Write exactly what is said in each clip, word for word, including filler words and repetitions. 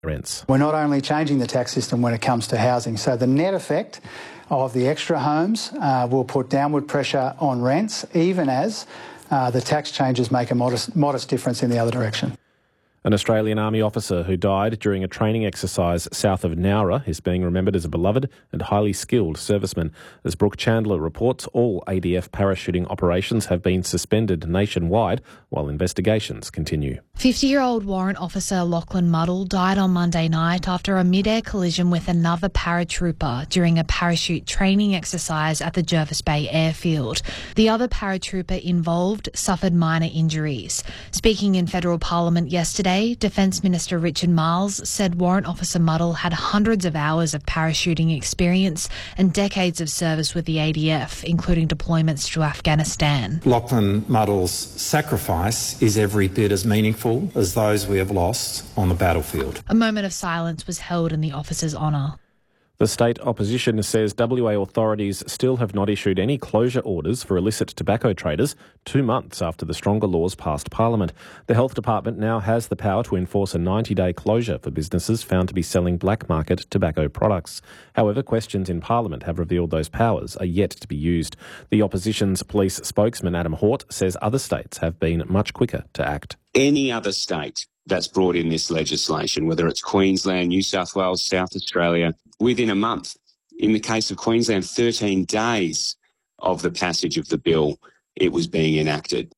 rents. We're not only changing the tax system when it comes to housing, so the net effect of the extra homes uh, will put downward pressure on rents, even as uh, the tax changes make a modest, modest difference in the other direction. An Australian Army officer who died during a training exercise south of Nowra is being remembered as a beloved and highly skilled serviceman. As Brooke Chandler reports, all A D F parachuting operations have been suspended nationwide while investigations continue. fifty-year-old warrant officer Lachlan Muddle died on Monday night after a mid-air collision with another paratrooper during a parachute training exercise at the Jervis Bay airfield. The other paratrooper involved suffered minor injuries. Speaking in federal parliament yesterday, Defence Minister Richard Marles said Warrant Officer Muddle had hundreds of hours of parachuting experience and decades of service with the A D F, including deployments to Afghanistan. Lachlan Muddle's sacrifice is every bit as meaningful as those we have lost on the battlefield. A moment of silence was held in the officer's honour. The state opposition says W A authorities still have not issued any closure orders for illicit tobacco traders two months after the stronger laws passed Parliament. The Health Department now has the power to enforce a ninety-day closure for businesses found to be selling black market tobacco products. However, questions in Parliament have revealed those powers are yet to be used. The opposition's police spokesman Adam Hort says other states have been much quicker to act. Any other state that's brought in this legislation, whether it's Queensland, New South Wales, South Australia, within a month. In the case of Queensland, thirteen days of the passage of the bill, it was being enacted.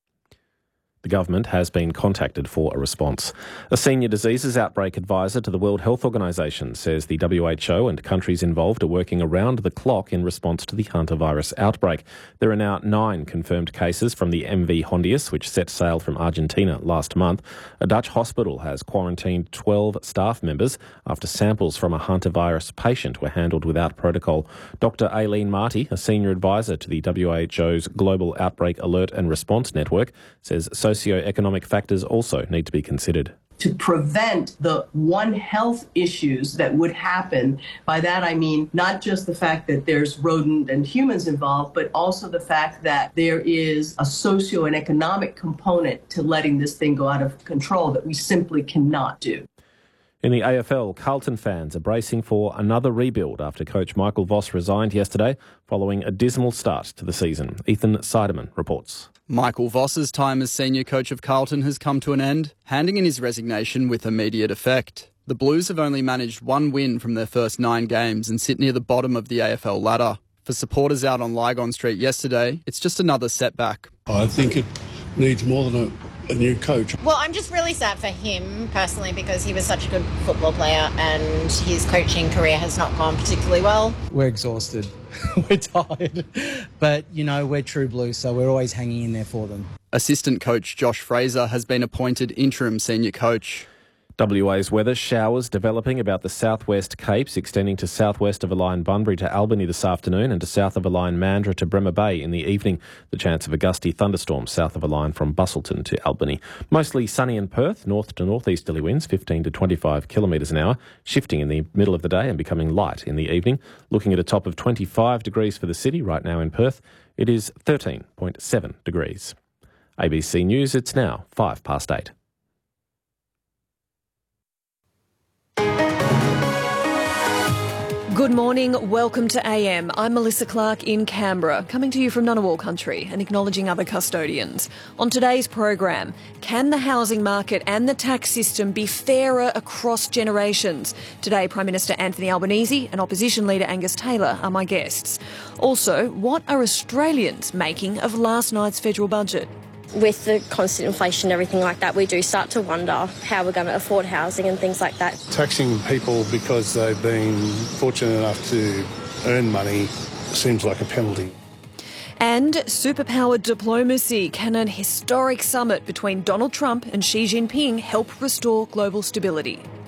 The government has been contacted for a response. A senior diseases outbreak advisor to the World Health Organisation says the W H O and countries involved are working around the clock in response to the hantavirus outbreak. There are now nine confirmed cases from the M V Hondius, which set sail from Argentina last month. A Dutch hospital has quarantined twelve staff members after samples from a hantavirus patient were handled without protocol. Doctor Aileen Marty, a senior advisor to the W H O's Global Outbreak Alert and Response Network, says socio-economic factors also need to be considered. To prevent the One Health issues that would happen, by that I mean not just the fact that there's rodent and humans involved, but also the fact that there is a socio and economic component to letting this thing go out of control that we simply cannot do. In the A F L, Carlton fans are bracing for another rebuild after coach Michael Voss resigned yesterday following a dismal start to the season. Ethan Seidemann reports. Michael Voss's time as senior coach of Carlton has come to an end, handing in his resignation with immediate effect. The Blues have only managed one win from their first nine games and sit near the bottom of the A F L ladder. For supporters out on Lygon Street yesterday, it's just another setback. I think it needs more than a, a new coach. Well, I'm just really sad for him personally because he was such a good football player and his coaching career has not gone particularly well. We're exhausted. We're tired. But, you know, we're true Blues, so we're always hanging in there for them. Assistant coach Josh Fraser has been appointed interim senior coach. W A's weather: showers developing about the southwest Capes, extending to southwest of a line Bunbury to Albany this afternoon and to south of a line Mandurah to Bremer Bay in the evening. The chance of a gusty thunderstorm south of a line from Busselton to Albany. Mostly sunny in Perth, north to northeasterly winds fifteen to twenty-five kilometres an hour, shifting in the middle of the day and becoming light in the evening. Looking at a top of twenty-five degrees for the city right now in Perth. It is thirteen point seven degrees. A B C News, it's now five past eight. Good morning, welcome to A M. I'm Melissa Clark in Canberra, coming to you from Ngunnawal country and acknowledging other custodians. On today's program, can the housing market and the tax system be fairer across generations? Today, Prime Minister Anthony Albanese and Opposition Leader Angus Taylor are my guests. Also, what are Australians making of last night's federal budget? With the constant inflation and everything like that, we do start to wonder how we're going to afford housing and things like that. Taxing people because they've been fortunate enough to earn money seems like a penalty. And superpowered diplomacy. Can an historic summit between Donald Trump and Xi Jinping help restore global stability?